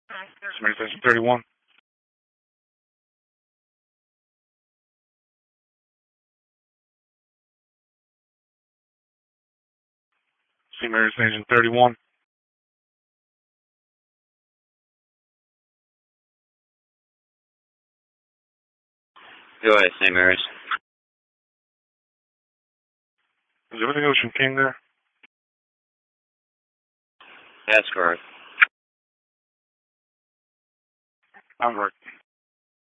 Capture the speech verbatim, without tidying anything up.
Saint Mary Station thirty-one. Saint Mary Station thirty-one. Go ahead, Saint Mary's. Is everything Ocean King there? That's correct. I'm right.